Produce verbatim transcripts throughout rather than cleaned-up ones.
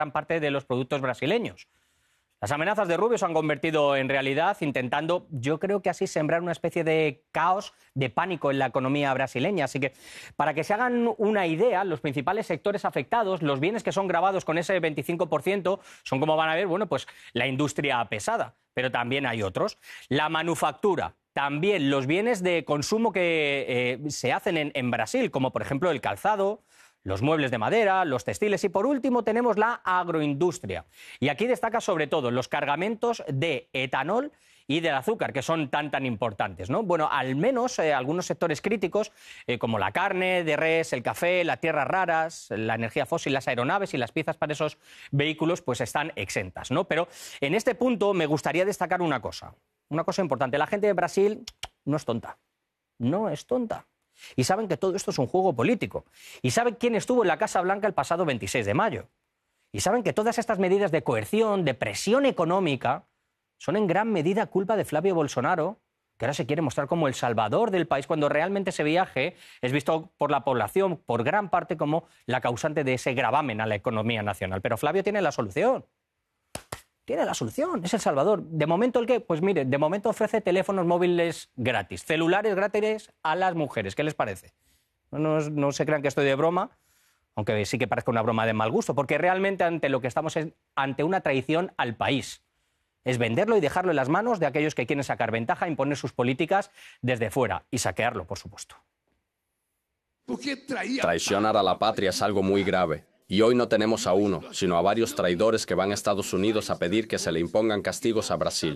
gran parte de los productos brasileños. Las amenazas de Rubio se han convertido en realidad, intentando, yo creo que así, sembrar una especie de caos, de pánico en la economía brasileña. Así que, para que se hagan una idea, los principales sectores afectados, los bienes que son gravados con ese veinticinco por ciento, son, como van a ver, bueno, pues la industria pesada, pero también hay otros. La manufactura, también los bienes de consumo que eh, se hacen en, en Brasil, como por ejemplo el calzado, los muebles de madera, los textiles y, por último, tenemos la agroindustria. Y aquí destaca sobre todo los cargamentos de etanol y del azúcar, que son tan, tan importantes, ¿no? Bueno, al menos eh, algunos sectores críticos, eh, como la carne de res, el café, las tierras raras, la energía fósil, las aeronaves y las piezas para esos vehículos, pues están exentas, ¿no? Pero en este punto me gustaría destacar una cosa, una cosa importante. La gente de Brasil no es tonta, no es tonta. Y saben que todo esto es un juego político. Y saben quién estuvo en la Casa Blanca el pasado veintiséis de mayo. Y saben que todas estas medidas de coerción, de presión económica, son en gran medida culpa de Flavio Bolsonaro, que ahora se quiere mostrar como el salvador del país, cuando realmente ese viaje es visto por la población, por gran parte, como la causante de ese gravamen a la economía nacional. Pero Flavio tiene la solución. Tiene la solución, es el salvador. ¿De momento el qué? Pues mire, de momento ofrece teléfonos móviles gratis, celulares gratis a las mujeres. ¿Qué les parece? No, no, no se crean que estoy de broma, aunque sí que parezca una broma de mal gusto, porque realmente ante lo que estamos es ante una traición al país. Es venderlo y dejarlo en las manos de aquellos que quieren sacar ventaja, imponer sus políticas desde fuera y saquearlo, por supuesto. Traicionar a la patria es algo muy grave. Y hoy no tenemos a uno, sino a varios traidores que van a Estados Unidos a pedir que se le impongan castigos a Brasil.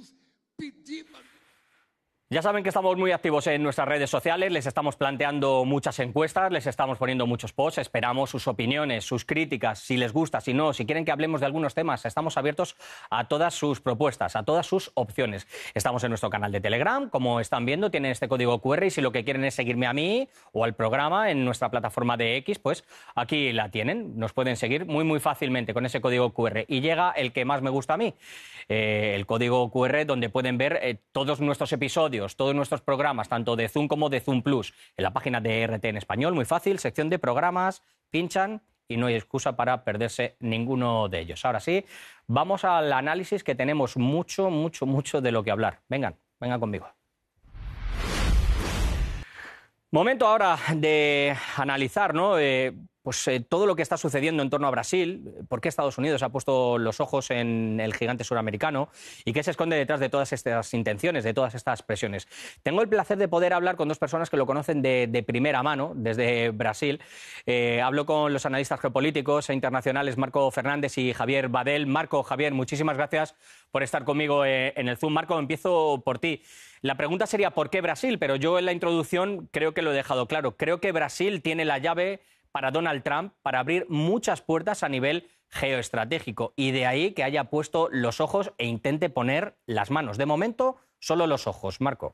Ya saben que estamos muy activos en nuestras redes sociales, les estamos planteando muchas encuestas, les estamos poniendo muchos posts, esperamos sus opiniones, sus críticas, si les gusta, si no, si quieren que hablemos de algunos temas, estamos abiertos a todas sus propuestas, a todas sus opciones. Estamos en nuestro canal de Telegram, como están viendo, tienen este código cu erre y si lo que quieren es seguirme a mí o al programa en nuestra plataforma de X, pues aquí la tienen, nos pueden seguir muy muy fácilmente con ese código cu erre. Y llega el que más me gusta a mí, eh, el código cu erre donde pueden ver eh, todos nuestros episodios, todos nuestros programas, tanto de Zoom como de Zoom Plus, en la página de R T en español, muy fácil, sección de programas, pinchan y no hay excusa para perderse ninguno de ellos. Ahora sí, vamos al análisis, que tenemos mucho, mucho, mucho de lo que hablar. Vengan, vengan conmigo. Momento ahora de analizar, ¿no? Eh, pues eh, todo lo que está sucediendo en torno a Brasil, por qué Estados Unidos ha puesto los ojos en el gigante suramericano y qué se esconde detrás de todas estas intenciones, de todas estas presiones. Tengo el placer de poder hablar con dos personas que lo conocen de, de primera mano, desde Brasil. Eh, hablo con los analistas geopolíticos e internacionales Marco Fernández y Javier Badel. Marco, Javier, muchísimas gracias por estar conmigo eh, en el Zoom. Marco, empiezo por ti. La pregunta sería ¿por qué Brasil? Pero yo en la introducción creo que lo he dejado claro. Creo que Brasil tiene la llave para Donald Trump para abrir muchas puertas a nivel geoestratégico y de ahí que haya puesto los ojos e intente poner las manos. De momento, solo los ojos. Marco.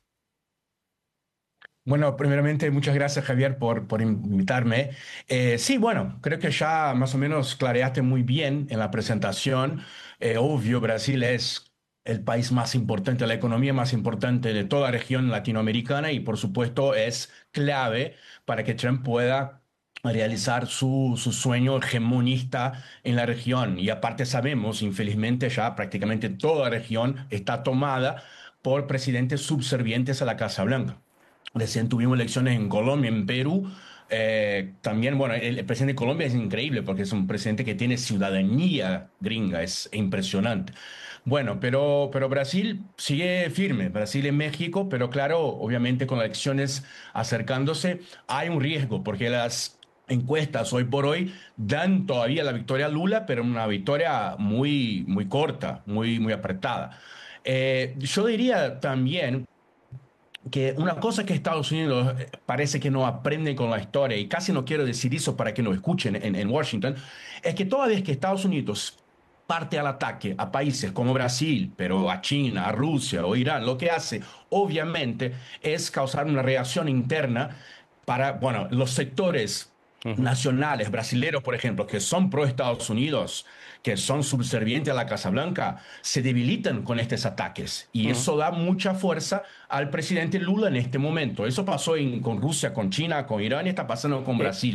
Bueno, primeramente, muchas gracias, Javier, por, por invitarme. Eh, sí, bueno, creo que ya más o menos clareaste muy bien en la presentación. Eh, obvio, Brasil es el país más importante, la economía más importante de toda la región latinoamericana y, por supuesto, es clave para que Trump pueda realizar su, su sueño hegemonista en la región. Y aparte sabemos, infelizmente, ya prácticamente toda la región está tomada por presidentes subservientes a la Casa Blanca. Recién tuvimos elecciones en Colombia, en Perú. Eh, también, bueno, el, el presidente de Colombia es increíble porque es un presidente que tiene ciudadanía gringa, es impresionante. Bueno, pero, pero Brasil sigue firme, Brasil y México, pero claro, obviamente con las elecciones acercándose hay un riesgo porque las encuestas hoy por hoy dan todavía la victoria a Lula, pero una victoria muy, muy corta, muy, muy apretada. Eh, yo diría también que una cosa que Estados Unidos parece que no aprende con la historia, y casi no quiero decir eso para que nos escuchen en, en Washington, es que toda vez que Estados Unidos parte al ataque a países como Brasil, pero a China, a Rusia o Irán, lo que hace obviamente es causar una reacción interna para, bueno, los sectores nacionales brasileños, por ejemplo, que son pro Estados Unidos, que son subservientes a la Casa Blanca, se debilitan con estos ataques. Y uh-huh. eso da mucha fuerza al presidente Lula en este momento. Eso pasó en, con Rusia, con China, con Irán y está pasando con sí. Brasil.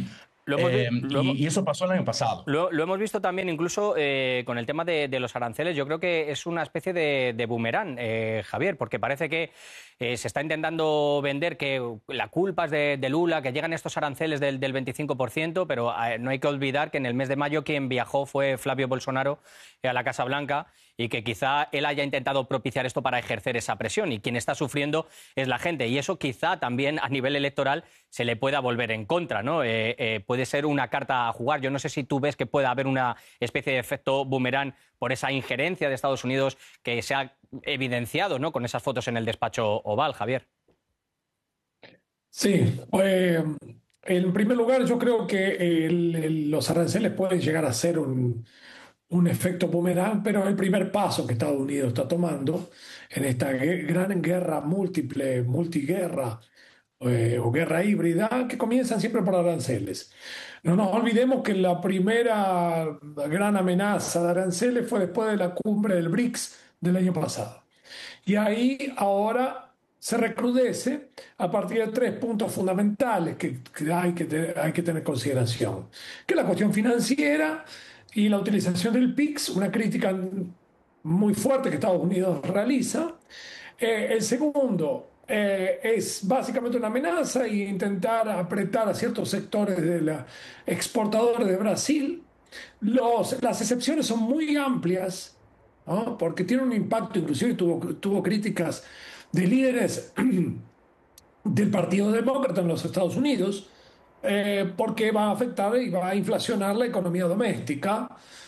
Lo hemos, Eh, vi- lo hemos- y, y eso pasó el año pasado. Lo, lo hemos visto también incluso eh, con el tema de, de los aranceles. Yo creo que es una especie de, de boomerang, eh, Javier, porque parece que eh, se está intentando vender que la culpa es de, de Lula, que llegan estos aranceles del, del veinticinco por ciento, pero eh, no hay que olvidar que en el mes de mayo quien viajó fue Flavio Bolsonaro eh, a la Casa Blanca y que quizá él haya intentado propiciar esto para ejercer esa presión y quien está sufriendo es la gente. Y eso quizá también a nivel electoral se le pueda volver en contra, ¿no? Eh, eh, puede ser una carta a jugar. Yo no sé si tú ves que pueda haber una especie de efecto boomerang por esa injerencia de Estados Unidos que se ha evidenciado, ¿no?, con esas fotos en el despacho Oval, Javier. Sí, eh, en primer lugar, yo creo que el- el- los aranceles pueden llegar a ser un, un efecto boomerang, pero es el primer paso que Estados Unidos está tomando en esta gue- gran guerra múltiple, multiguerra eh, o guerra híbrida, que comienzan siempre por aranceles. No nos olvidemos que la primera gran amenaza de aranceles fue después de la cumbre del BRICS del año pasado. Y ahí ahora se recrudece a partir de tres puntos fundamentales que, que hay que, te- hay que tener en consideración, que es la cuestión financiera y la utilización del P I X, una crítica muy fuerte que Estados Unidos realiza. Eh, el segundo eh, es básicamente una amenaza e intentar apretar a ciertos sectores de la exportadores de Brasil. Los, las excepciones son muy amplias, ¿no? Porque tiene un impacto, inclusive tuvo, tuvo críticas de líderes del Partido Demócrata en los Estados Unidos, eh, porque va a afectar y va a inflacionar la economía doméstica.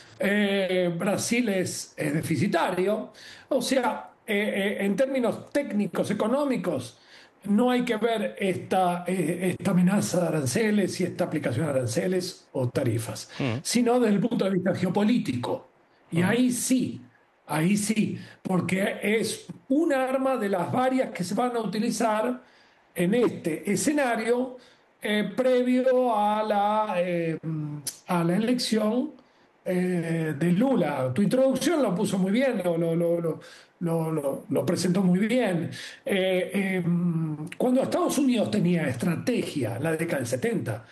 Eh, Brasil es, es deficitario, o sea, eh, eh, en términos técnicos, económicos, no hay que ver esta, eh, esta amenaza de aranceles y esta aplicación de aranceles o tarifas, Mm, sino desde el punto de vista geopolítico. Y ujú. ahí sí, ahí sí, porque es un arma de las varias que se van a utilizar en este escenario eh, previo a la, eh, a la elección eh, de Lula. Tu introducción lo puso muy bien, lo, lo, lo, lo, lo, lo- lo presentó muy bien. Eh, eh, cuando Estados Unidos tenía estrategia en la década del setenta,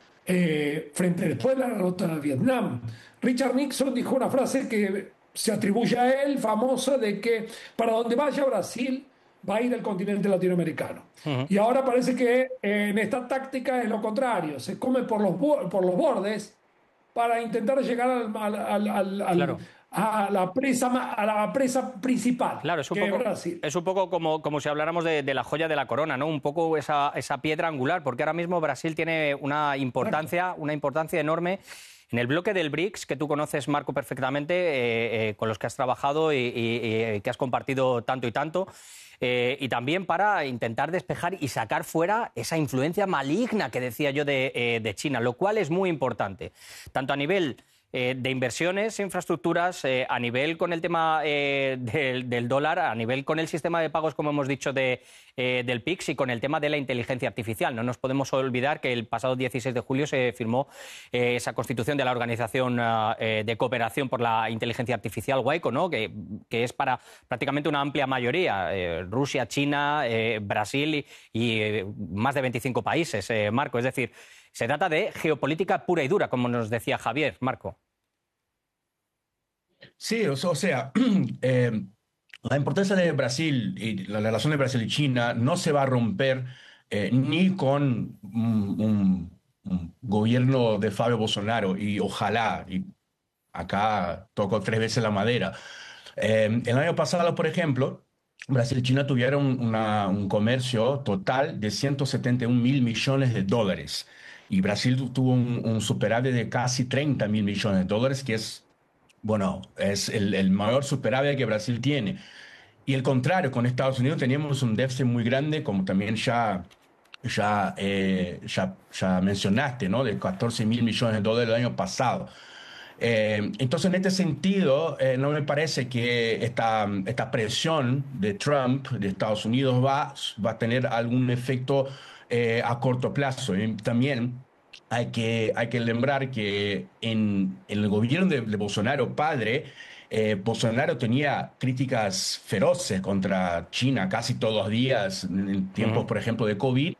eh, frente después de la derrota de Vietnam, Richard Nixon dijo una frase que se atribuye a él, famosa, de que para donde vaya Brasil va a ir el continente latinoamericano. Ujú. Y ahora parece que eh, en esta táctica es lo contrario, se come por los, bo- por los bordes para intentar llegar al, al- al- al- al- Claro. a, la presa, ma- a la presa principal, Claro, es un que es poco, Brasil. es un poco como, como si habláramos de, de la joya de la corona, ¿no? Un poco esa, esa piedra angular, porque ahora mismo Brasil tiene una importancia, una importancia enorme en el bloque del BRICS, que tú conoces, Marco, perfectamente, eh, eh, con los que has trabajado y, y- y que has compartido tanto y tanto. Eh, y también para intentar despejar y sacar fuera esa influencia maligna que decía yo de, eh, de China, lo cual es muy importante, tanto a nivel eh, de inversiones, infraestructuras, eh, a nivel con el tema eh, del, del dólar, a nivel con el sistema de pagos, como hemos dicho, de, eh, del P I X y con el tema de la inteligencia artificial. No nos podemos olvidar que el pasado dieciséis de julio se firmó eh, esa constitución de la Organización eh, de Cooperación por la Inteligencia Artificial, WICO, ¿no? que, que es para prácticamente una amplia mayoría, eh, Rusia, China, eh, Brasil y, y eh, más de veinticinco países, eh, Marco. Es decir, se trata de geopolítica pura y dura, como nos decía Javier, Marco. Sí, o, o sea, eh, la importancia de Brasil y la relación de Brasil y China no se va a romper eh, ni con un, un- un gobierno de Fabio Bolsonaro y ojalá, y acá toco tres veces la madera. Eh, el año pasado, por ejemplo, Brasil y China tuvieron una- un comercio total de ciento setenta y un mil millones de dólares. Y Brasil tu- tuvo un, un superávit de casi treinta mil millones de dólares, que es, bueno, es el, el mayor superávit que Brasil tiene. Y el contrario, con Estados Unidos teníamos un déficit muy grande, como también ya, ya, eh, ya, ya mencionaste, ¿no? De catorce mil millones de dólares el año pasado. Eh, entonces, en este sentido, eh, no me parece que esta, esta presión de Trump, de Estados Unidos, va, va a tener algún efecto eh, a corto plazo. Y también hay que, hay que lembrar que en, en el gobierno de, de Bolsonaro padre, eh, Bolsonaro tenía críticas feroces contra China casi todos los días, en tiempos, Ujú. por ejemplo, de COVID.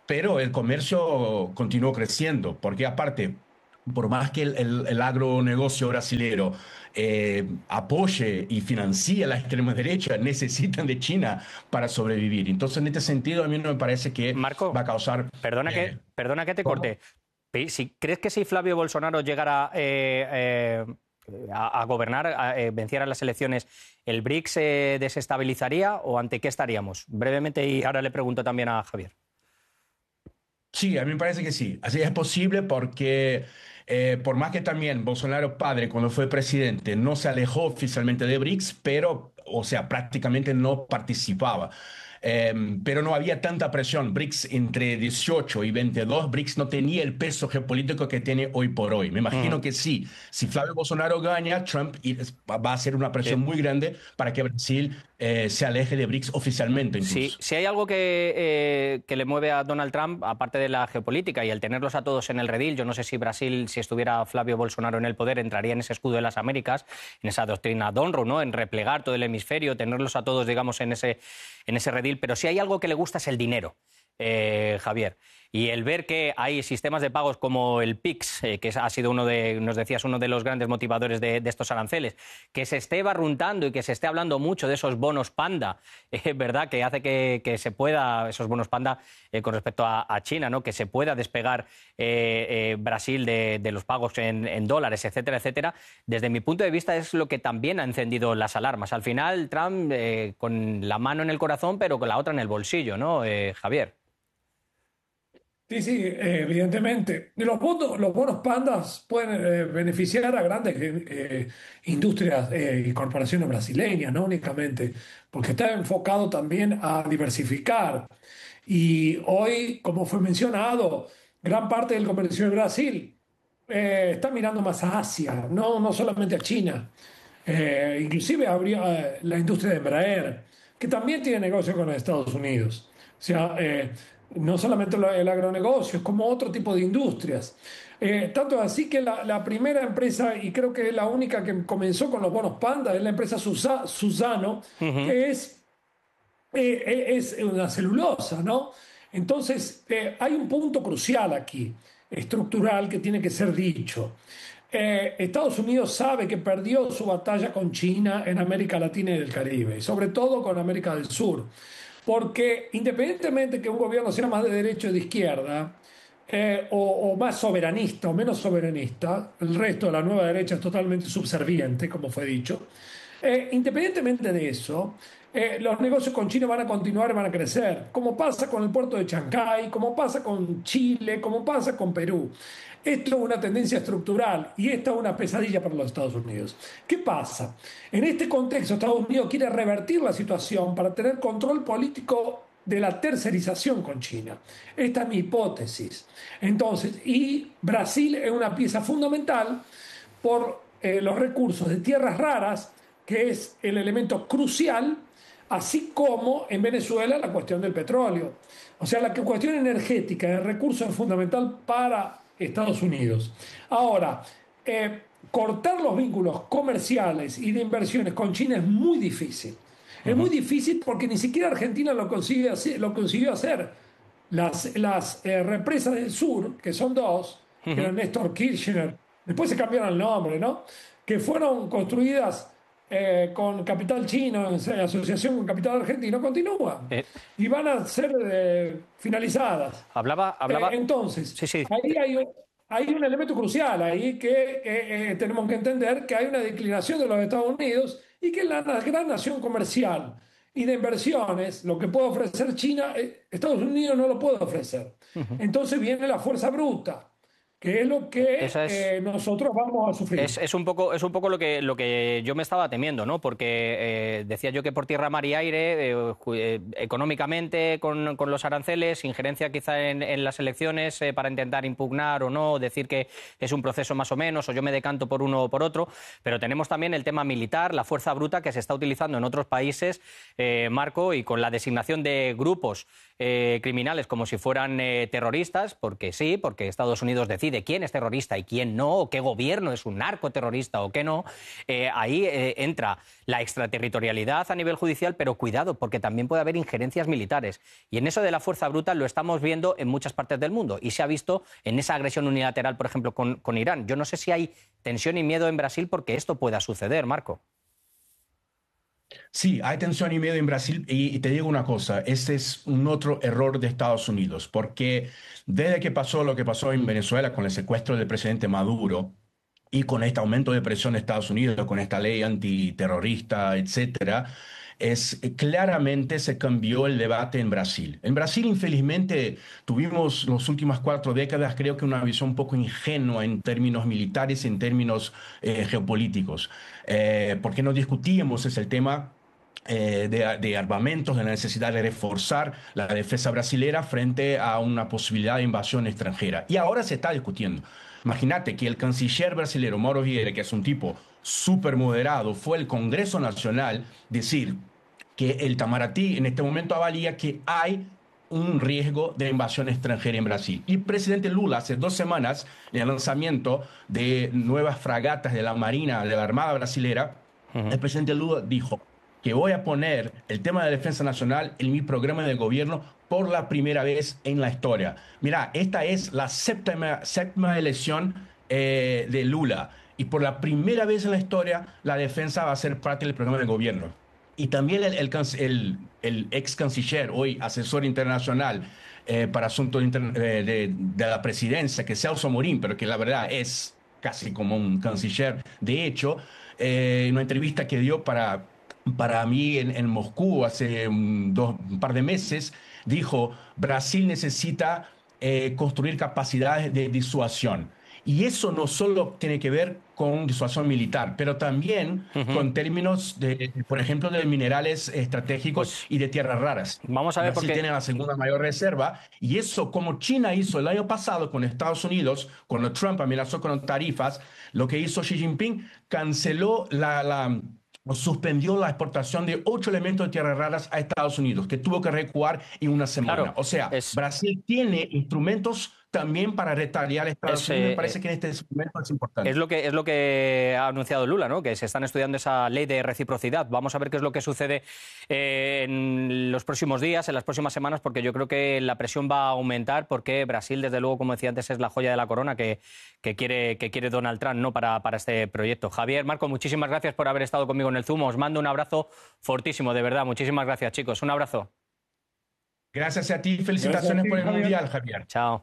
pero el comercio continuó creciendo, porque aparte, por más que el, el, el agronegocio brasilero eh, apoye y financie a la extrema derecha, necesitan de China para sobrevivir. Entonces, en este sentido, a mí no me parece que Marco, va a causar... Perdona, eh, que, perdona que te ¿cómo? corte. Si, ¿Crees que si Flavio Bolsonaro llegara eh, eh, a, a gobernar, a, eh, venciera las elecciones, el B R I C S se desestabilizaría o ante qué estaríamos? Brevemente, y ahora le pregunto también a Javier. Sí, a mí me parece que sí. Así es posible porque eh, por más que también Bolsonaro padre, cuando fue presidente, no se alejó oficialmente de B R I C S, pero, o sea, prácticamente no participaba. Eh, pero no había tanta presión. B R I C S entre dieciocho y veintidós, B R I C S no tenía el peso geopolítico que tiene hoy por hoy. Me imagino Uh-huh. que sí. Si Flavio Bolsonaro gana, Trump va a hacer una presión Sí. muy grande para que Brasil eh, se aleje de B R I C S oficialmente incluso. Sí, si hay algo que, eh, que le mueve a Donald Trump, aparte de la geopolítica y el tenerlos a todos en el redil, yo no sé si Brasil, si estuviera Flavio Bolsonaro en el poder, entraría en ese escudo de las Américas, en esa doctrina Donroe, ¿no? En replegar todo el hemisferio, tenerlos a todos, digamos, en ese, en ese redil. Pero si hay algo que le gusta es el dinero, eh, Javier. Y el ver que hay sistemas de pagos como el P I X, eh, que ha sido uno de, nos decías, uno de los grandes motivadores de, de estos aranceles, que se esté barruntando y que se esté hablando mucho de esos bonos panda, eh, ¿verdad? Que hace que, que se pueda, esos bonos panda eh, con respecto a, a China, ¿no? Que se pueda despegar eh, eh, Brasil de, de los pagos en, en dólares, etcétera, etcétera. Desde mi punto de vista es lo que también ha encendido las alarmas. Al final, Trump eh, con la mano en el corazón, pero con la otra en el bolsillo, ¿no, eh, Javier? Sí, sí, eh, evidentemente. Los bonos, los bonos pandas pueden eh, beneficiar a grandes eh, industrias eh, y corporaciones brasileñas, no únicamente, porque está enfocado también a diversificar. Y hoy, como fue mencionado, gran parte del comercio de Brasil eh, está mirando más a Asia, no, no solamente a China. Eh, inclusive habría eh, la industria de Embraer, que también tiene negocio con los Estados Unidos. O sea, eh, no solamente el agronegocio, es como otro tipo de industrias. Eh, tanto así que la, la primera empresa, y creo que es la única que comenzó con los bonos panda, es la empresa Susa, Suzano, uh-huh. que es, eh, es una celulosa, ¿no? Entonces, eh, hay un punto crucial aquí, estructural, que tiene que ser dicho. Eh, Estados Unidos sabe que perdió su batalla con China en América Latina y el Caribe, y sobre todo con América del Sur. Porque independientemente que un gobierno sea más de derecha o de izquierda, eh, o, o más soberanista o menos soberanista, el resto de la nueva derecha es totalmente subserviente, como fue dicho, eh, independientemente de eso, eh, los negocios con China van a continuar y van a crecer, como pasa con el puerto de Chancay, como pasa con Chile, como pasa con Perú. Esto es una tendencia estructural y esta es una pesadilla para los Estados Unidos. ¿Qué pasa? En este contexto, Estados Unidos quiere revertir la situación para tener control político de la tercerización con China. Esta es mi hipótesis. Entonces, y Brasil es una pieza fundamental por eh, los recursos de tierras raras, que es el elemento crucial, así como en Venezuela la cuestión del petróleo. O sea, la cuestión energética de recursos es fundamental para Estados Unidos. Ahora, eh, cortar los vínculos comerciales y de inversiones con China es muy difícil. Uh-huh. Es muy difícil porque ni siquiera Argentina lo consiguió hacer. Lo consiguió hacer. Las, las eh, represas del sur, que son dos, uh-huh. que eran Néstor Kirchner, después se cambiaron el nombre, ¿no? Que fueron construidas eh, con capital chino, en asociación con capital argentino, continúan. Eh. Y van a ser eh, finalizadas. Hablaba, hablaba... Eh, entonces, sí, sí. ahí hay un, hay un elemento crucial ahí que eh, eh, tenemos que entender que hay una declinación de los Estados Unidos y que la, la gran nación comercial y de inversiones, lo que puede ofrecer China, eh, Estados Unidos no lo puede ofrecer. Uh-huh. Entonces viene la fuerza bruta, que es lo que es, eh, nosotros vamos a sufrir. Es, es un poco, es un poco lo que, lo que yo me estaba temiendo, ¿no? Porque eh, decía yo que por tierra, mar y aire, eh, eh, económicamente con, con los aranceles, injerencia quizá en, en las elecciones eh, para intentar impugnar o no, decir que es un proceso más o menos, o yo me decanto por uno o por otro, pero tenemos también el tema militar, la fuerza bruta que se está utilizando en otros países, eh, Marco, y con la designación de grupos eh, criminales como si fueran eh, terroristas, porque sí, porque Estados Unidos decide decide quién es terrorista y quién no, o qué gobierno es un narcoterrorista o qué no, eh, ahí eh, entra la extraterritorialidad a nivel judicial, pero cuidado, porque también puede haber injerencias militares. Y en eso de la fuerza bruta lo estamos viendo en muchas partes del mundo y se ha visto en esa agresión unilateral, por ejemplo, con, con Irán. Yo no sé si hay tensión y miedo en Brasil porque esto pueda suceder, Marco. Sí, hay tensión y miedo en Brasil y, y te digo una cosa, ese es un otro error de Estados Unidos, porque desde que pasó lo que pasó en Venezuela con el secuestro del presidente Maduro y con este aumento de presión de Estados Unidos, con esta ley antiterrorista, etcétera, es claramente se cambió el debate en Brasil. En Brasil, infelizmente, tuvimos las últimas cuatro décadas, creo que una visión un poco ingenua en términos militares, en términos eh, geopolíticos, eh, porque no discutíamos ese el tema eh, de, de armamentos, de la necesidad de reforzar la defensa brasilera frente a una posibilidad de invasión extranjera. Y ahora se está discutiendo. Imagínate que el canciller brasileño Mauro Vieira, que es un tipo súper moderado, fue al Congreso Nacional decir que el Itamaraty en este momento avalía que hay un riesgo de invasión extranjera en Brasil. Y el presidente Lula, hace dos semanas, en el lanzamiento de nuevas fragatas de la Marina, de la Armada Brasilera, uh-huh. el presidente Lula dijo que voy a poner el tema de defensa nacional en mi programa de gobierno por la primera vez en la historia. Mira, esta es la séptima, séptima elección eh, de Lula y por la primera vez en la historia la defensa va a ser parte del programa de gobierno. Y también el, el, el, el ex canciller, hoy asesor internacional eh, para asuntos inter, eh, de, de la presidencia, que es Celso Amorim, pero que la verdad es casi como un canciller. De hecho, eh, en una entrevista que dio para, para mí en, en Moscú hace un, dos, un par de meses, dijo, Brasil necesita eh, construir capacidades de disuasión. Y eso no solo tiene que ver con disuasión militar, pero también uh-huh. con términos, de, por ejemplo, de minerales estratégicos pues, y de tierras raras. Vamos a ver Brasil porque tiene la segunda mayor reserva, y eso, como China hizo el año pasado con Estados Unidos, cuando Trump amenazó con tarifas, lo que hizo Xi Jinping, canceló la... la suspendió la exportación de ocho elementos de tierras raras a Estados Unidos, que tuvo que recuar en una semana. Claro, o sea, es... Brasil tiene instrumentos también para retaliar a Estados es, Unidos. Me parece eh, que en este momento es importante. Es lo que, es lo que ha anunciado Lula, ¿no? Que se están estudiando esa ley de reciprocidad. Vamos a ver qué es lo que sucede eh, en los próximos días, en las próximas semanas, porque yo creo que la presión va a aumentar, porque Brasil, desde luego, como decía antes, es la joya de la corona que, que, quiere, que quiere Donald Trump, ¿no? para, para este proyecto. Javier, Marco, muchísimas gracias por haber estado conmigo en el Zoom. Os mando un abrazo fortísimo, de verdad. Muchísimas gracias, chicos. Un abrazo. Gracias a ti. Felicitaciones a ti, por el Javier. Mundial, Javier. Chao.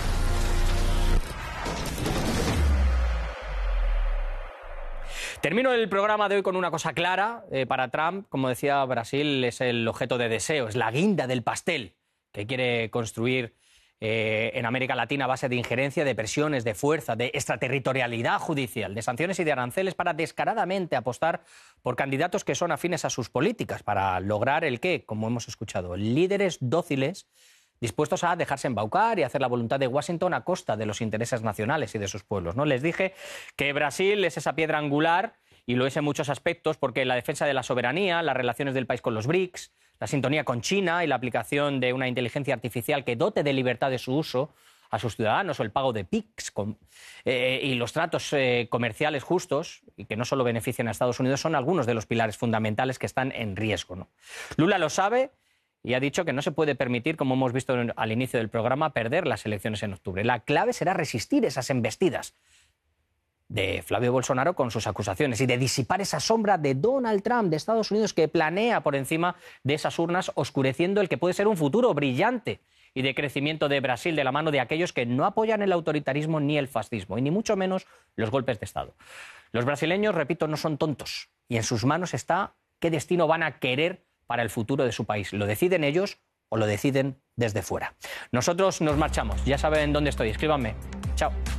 Termino el programa de hoy con una cosa clara. Eh, para Trump, como decía, Brasil es el objeto de deseo, es la guinda del pastel que quiere construir eh, en América Latina a base de injerencia, de presiones, de fuerza, de extraterritorialidad judicial, de sanciones y de aranceles para descaradamente apostar por candidatos que son afines a sus políticas, para lograr el qué, como hemos escuchado, líderes dóciles dispuestos a dejarse embaucar y hacer la voluntad de Washington a costa de los intereses nacionales y de sus pueblos, ¿no? Les dije que Brasil es esa piedra angular, y lo es en muchos aspectos, porque la defensa de la soberanía, las relaciones del país con los BRICS, la sintonía con China y la aplicación de una inteligencia artificial que dote de libertad de su uso a sus ciudadanos, o el pago de P I Cs con, eh, y los tratos eh, comerciales justos, y que no solo benefician a Estados Unidos, son algunos de los pilares fundamentales que están en riesgo, ¿no? Lula lo sabe y ha dicho que no se puede permitir, como hemos visto al inicio del programa, perder las elecciones en octubre. La clave será resistir esas embestidas de Flavio Bolsonaro con sus acusaciones y de disipar esa sombra de Donald Trump de Estados Unidos, que planea por encima de esas urnas, oscureciendo el que puede ser un futuro brillante y de crecimiento de Brasil de la mano de aquellos que no apoyan el autoritarismo ni el fascismo, y ni mucho menos los golpes de Estado. Los brasileños, repito, no son tontos, y en sus manos está qué destino van a querer para el futuro de su país. ¿Lo deciden ellos o lo deciden desde fuera? Nosotros nos marchamos. Ya saben dónde estoy. Escríbanme. Chao.